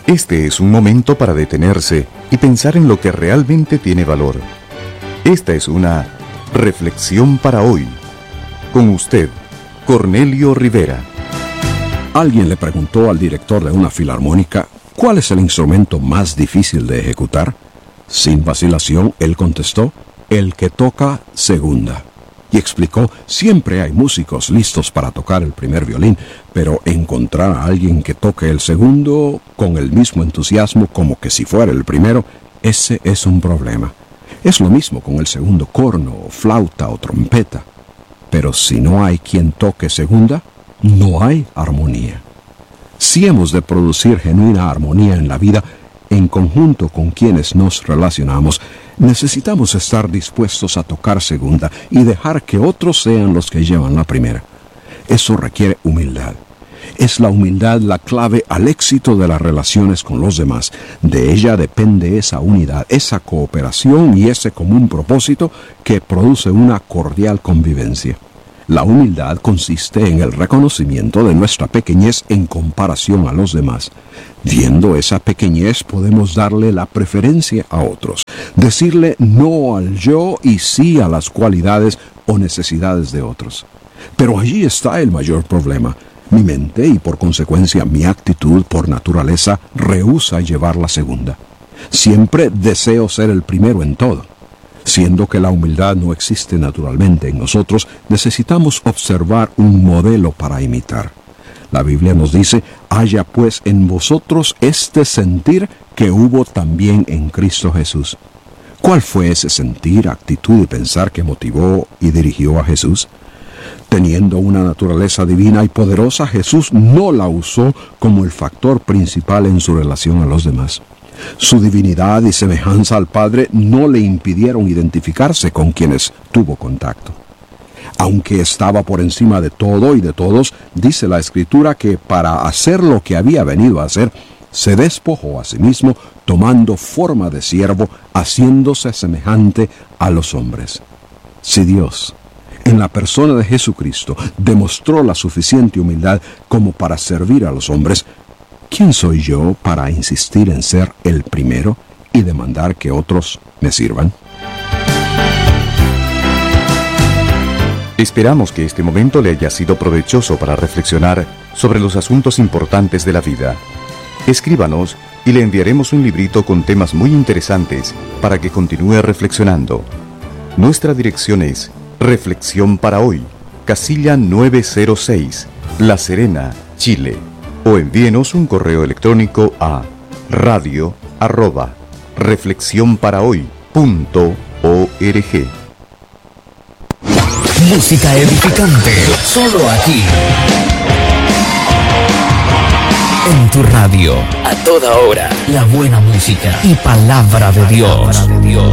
Este es un momento para detenerse y pensar en lo que realmente tiene valor. Esta es una reflexión para hoy. Con usted, Cornelio Rivera. Alguien le preguntó al director de una filarmónica cuál es el instrumento más difícil de ejecutar. Sin vacilación, él contestó, el que toca segunda. Y explicó, siempre hay músicos listos para tocar el primer violín, pero encontrar a alguien que toque el segundo con el mismo entusiasmo como que si fuera el primero, ese es un problema. Es lo mismo con el segundo corno, o flauta o trompeta. Pero si no hay quien toque segunda, no hay armonía. Si hemos de producir genuina armonía en la vida, en conjunto con quienes nos relacionamos, necesitamos estar dispuestos a tocar segunda y dejar que otros sean los que llevan la primera. Eso requiere humildad. Es la humildad la clave al éxito de las relaciones con los demás. De ella depende esa unidad, esa cooperación y ese común propósito que produce una cordial convivencia. La humildad consiste en el reconocimiento de nuestra pequeñez en comparación a los demás. Viendo esa pequeñez podemos darle la preferencia a otros, decirle no al yo y sí a las cualidades o necesidades de otros. Pero allí está el mayor problema. Mi mente y por consecuencia mi actitud por naturaleza rehúsa llevar la segunda. Siempre deseo ser el primero en todo. Siendo que la humildad no existe naturalmente en nosotros, necesitamos observar un modelo para imitar. La Biblia nos dice, haya pues en vosotros este sentir que hubo también en Cristo Jesús. ¿Cuál fue ese sentir, actitud y pensar que motivó y dirigió a Jesús? Teniendo una naturaleza divina y poderosa, Jesús no la usó como el factor principal en su relación a los demás. Su divinidad y semejanza al Padre no le impidieron identificarse con quienes tuvo contacto. Aunque estaba por encima de todo y de todos, dice la Escritura que para hacer lo que había venido a hacer, se despojó a sí mismo, tomando forma de siervo, haciéndose semejante a los hombres. Si Dios, en la persona de Jesucristo, demostró la suficiente humildad como para servir a los hombres, ¿quién soy yo para insistir en ser el primero y demandar que otros me sirvan? Esperamos que este momento le haya sido provechoso para reflexionar sobre los asuntos importantes de la vida. Escríbanos y le enviaremos un librito con temas muy interesantes para que continúe reflexionando. Nuestra dirección es Reflexión para Hoy, casilla 906, La Serena, Chile. O envíenos un correo electrónico a radio@reflexionparahoy.org. Música edificante, solo aquí. En tu radio, a toda hora, la buena música y palabra de Dios.